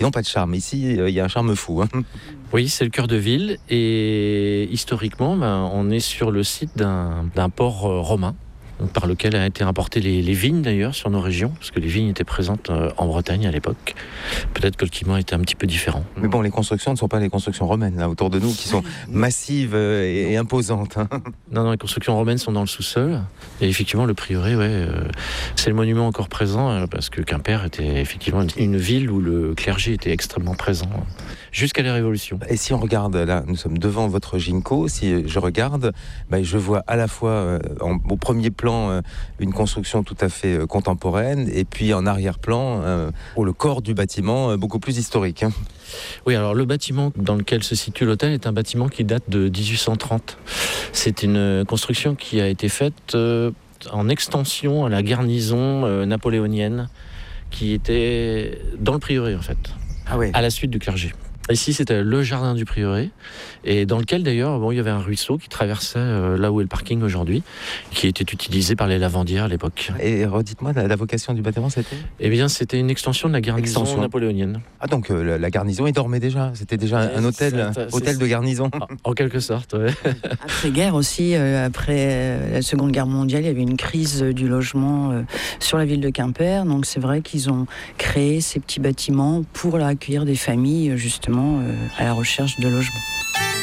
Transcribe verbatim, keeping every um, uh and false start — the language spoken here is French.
Ils n'ont pas de charme. Ici, il y a un charme fou. Hein. Oui, c'est le cœur de ville. Et historiquement, ben, on est sur le site d'un, d'un port euh, romain, par lequel a été importées les, les vignes d'ailleurs sur nos régions, parce que les vignes étaient présentes euh, en Bretagne à l'époque. Peut-être que le climat était un petit peu différent. Mais bon, les constructions ne sont pas les constructions romaines là autour de nous, qui sont massives euh, et, et imposantes. Hein. Non, non, les constructions romaines sont dans le sous-sol. Et effectivement, le prieuré, ouais, euh, c'est le monument encore présent, euh, parce que Quimper était effectivement une, une ville où le clergé était extrêmement présent, euh, jusqu'à la Révolution. Et si on regarde, là, nous sommes devant votre gynéco, si je regarde, ben, je vois à la fois euh, en, au premier plan euh, une construction tout à fait euh, contemporaine, et puis en arrière-plan, euh, oh, le corps du bâtiment euh, beaucoup plus historique. Hein. Oui, alors le bâtiment dans lequel se situe l'hôtel est un bâtiment qui date de dix-huit cent trente. C'est une construction qui a été faite euh, en extension à la garnison euh, napoléonienne qui était dans le prieuré en fait, Ah ouais. à la suite du clergé. Ici, c'était le jardin du prieuré, et dans lequel d'ailleurs, bon, il y avait un ruisseau qui traversait euh, là où est le parking aujourd'hui, qui était utilisé par les lavandières à l'époque. Et redites-moi, la, la vocation du bâtiment, c'était ? Eh bien, c'était une extension de la garnison Extension. napoléonienne. Ah donc euh, la, la garnison y dormait déjà. C'était déjà un, un hôtel, C'est- c'est- hôtel de garnison. En, en quelque sorte, ouais. Après-guerre aussi, euh, après euh, la Seconde Guerre mondiale, il y avait une crise euh, du logement euh, sur la ville de Quimper. Donc c'est vrai qu'ils ont créé ces petits bâtiments pour accueillir des familles, justement, euh, à la recherche de logement.